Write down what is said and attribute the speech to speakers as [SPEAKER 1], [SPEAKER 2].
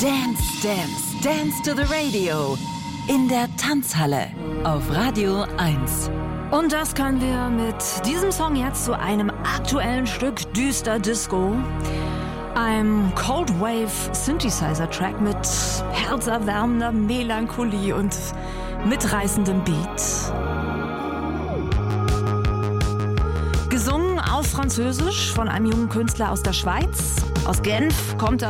[SPEAKER 1] Dance, Dance, Dance to the Radio. In der Tanzhalle auf Radio 1.
[SPEAKER 2] Und das können wir mit diesem Song jetzt zu einem aktuellen Stück düster Disco. Einem Cold Wave Synthesizer Track mit herzerwärmender Melancholie und mitreißendem Beat. Gesungen auf Französisch von einem jungen Künstler aus der Schweiz. Aus Genf kommt er